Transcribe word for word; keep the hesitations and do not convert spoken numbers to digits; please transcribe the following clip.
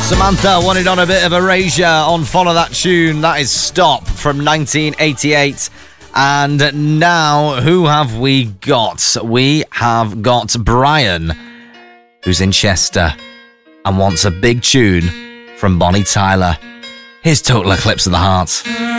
Samantha wanted on a bit of erasure on Follow That Tune. That is Stop from nineteen eighty-eight. And now, who have we got? We have got Brian, who's in Chester and wants a big tune from Bonnie Tyler. Here's Total Eclipse of the Heart.